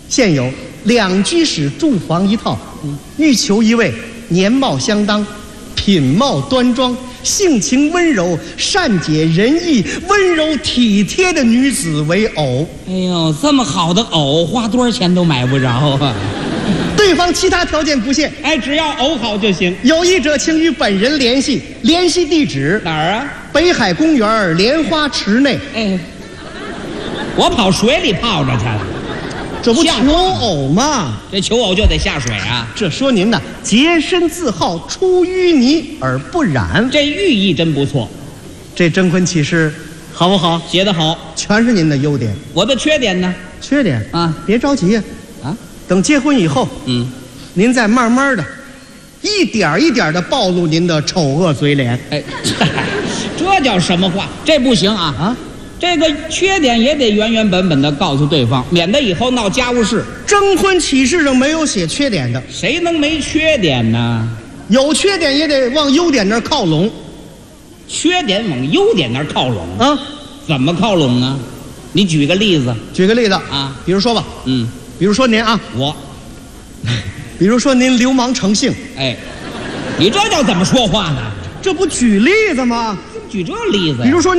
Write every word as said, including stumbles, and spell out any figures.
现有两居室住房一套，欲求一位年貌相当、品貌端庄、性情温柔、善解人意、温柔体贴的女子为偶。 哎呦，这么好的偶，花多少钱都买不着啊！ 对方其他条件不限， 哎，只要偶好就行。 有意者请与本人联系，联系地址哪儿啊？ 北海公园莲花池内。 哎，我跑水里泡着去了。 这不求偶吗？ 这求偶就得下水啊！ 这说您呢，洁身自好，出淤泥而不染。 这寓意真不错。 这征婚启事好不好？ 写得好， 全是您的优点。 我的缺点呢？ 缺点啊， 别着急呀， 啊， 等结婚以后， 嗯， 您再慢慢的，一点一点的暴露您的丑恶嘴脸。 哎，这叫什么话？这不行啊！ 啊， 这个缺点也得原原本本的告诉对方，免得以后闹家务事。 征婚启事上没有写缺点的， 谁能没缺点呢？ 有缺点也得往优点那儿靠拢缺点往优点那儿靠拢啊。 怎么靠拢啊？你举个例子举个例子啊， 比如说吧， 嗯， 比如说您啊， 我， 比如说您流氓成性， 哎，你这叫怎么说话呢？ 这不举例子吗？ 举这例子呀？ 比如说。